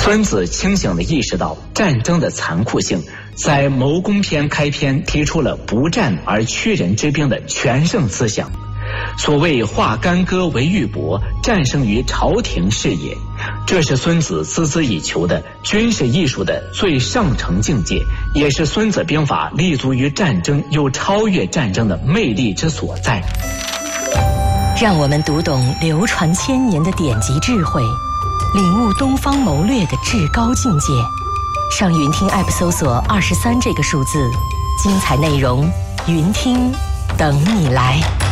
孙子清醒地意识到战争的残酷性，在《谋攻篇》开篇提出了不战而屈人之兵的全胜思想。所谓化干戈为玉帛，战胜于朝廷是也。这是孙子孜孜以求的军事艺术的最上乘境界，也是孙子兵法立足于战争又超越战争的魅力之所在。 让我们读懂流传千年的典籍智慧，领悟东方谋略的至高境界。上云听 App 搜索23这个数字，精彩内容云听等你来。